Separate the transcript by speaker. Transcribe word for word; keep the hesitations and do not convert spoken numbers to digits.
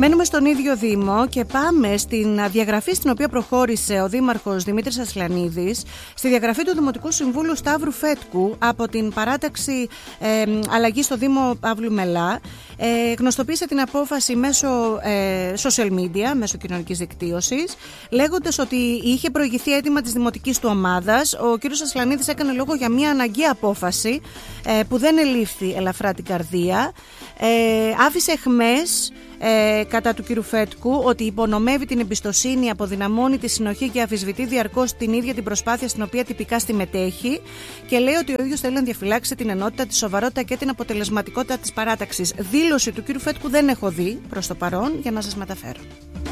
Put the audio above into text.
Speaker 1: Μένουμε στον ίδιο Δήμο και πάμε στην διαγραφή στην οποία προχώρησε ο Δήμαρχος Δημήτρης Ασλανίδης, στη διαγραφή του Δημοτικού Συμβούλου Σταύρου Φέτκου από την παράταξη ε, αλλαγή στο Δήμο Παύλου Μελά. Ε, γνωστοποίησε την απόφαση μέσω ε, social media, μέσω κοινωνικής δικτύωσης, λέγοντας ότι είχε προηγηθεί αίτημα της δημοτικής του ομάδας. Ο κ. Ασλανίδης έκανε λόγο για μια αναγκαία απόφαση ε, που δεν ελήφθη ελαφρά την καρδία. Ε, άφησε εχμές Ε, κατά του κ. Φέτκου ότι υπονομεύει την εμπιστοσύνη, αποδυναμώνει τη συνοχή και αμφισβητεί διαρκώς την ίδια την προσπάθεια στην οποία τυπικά συμμετέχει, και λέει ότι ο ίδιος θέλει να διαφυλάξει την ενότητα, τη σοβαρότητα και την αποτελεσματικότητα της παράταξης. Δήλωση του κ. Φέτκου δεν έχω δει προς το παρόν για να σας μεταφέρω.